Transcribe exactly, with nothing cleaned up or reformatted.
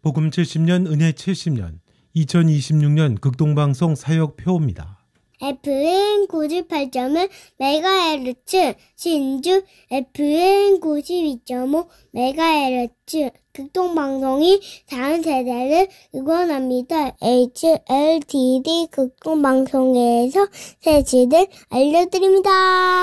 복음 칠십 년 은혜 칠십 년 이천이십육 년 극동방송 사역표입니다. 에프엠 구십팔 점 일 메가헤르츠 신주 에프엠 구십이 점 오 메가헤르츠 극동방송이 다음 세대를 응원합니다. 에이치엘티디 극동방송에서 새치들 알려드립니다.